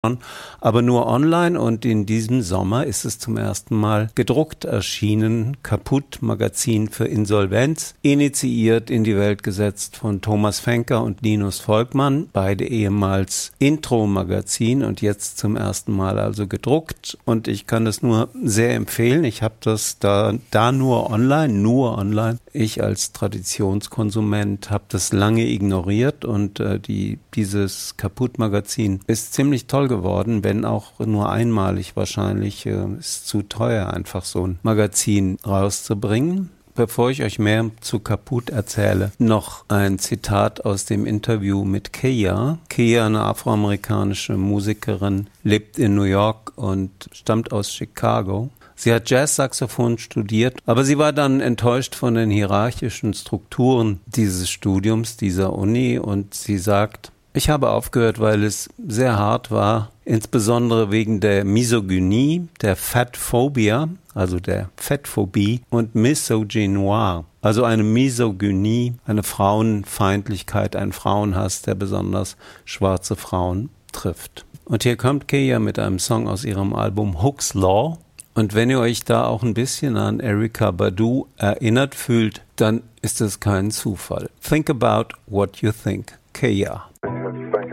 Jahren, aber nur online, und in diesem Sommer ist es zum ersten Mal gedruckt erschienen. Kaput, Magazin für Insolvenz, initiiert, in die Welt gesetzt von Thomas Fenker und Linus Volkmann, beide ehemals Intro-Magazin und jetzt zum ersten Mal also gedruckt, und ich kann das nur sehr empfehlen. Ich habe das da nur online. Ich als Traditionskonsument habe das lange ignoriert, und dieses Kaput-Magazin ist ziemlich toll geworden, wenn auch nur einmalig wahrscheinlich. Ist zu teuer, einfach so ein Magazin rauszubringen. Bevor ich euch mehr zu Kaput erzähle, noch ein Zitat aus dem Interview mit Kea. Kea, eine afroamerikanische Musikerin, lebt in New York und stammt aus Chicago. Sie hat Jazzsaxophon studiert, aber sie war dann enttäuscht von den hierarchischen Strukturen dieses Studiums, dieser Uni, und sie sagt: Ich habe aufgehört, weil es sehr hart war, insbesondere wegen der Misogynie, der Fatphobia, also der Fettphobie, und Misogynoir, also eine Misogynie, eine Frauenfeindlichkeit, ein Frauenhass, der besonders schwarze Frauen trifft. Und hier kommt Kea mit einem Song aus ihrem Album Hook's Law. Und wenn ihr euch da auch ein bisschen an Erykah Badu erinnert fühlt, dann ist es kein Zufall. Think about what you think. Kea.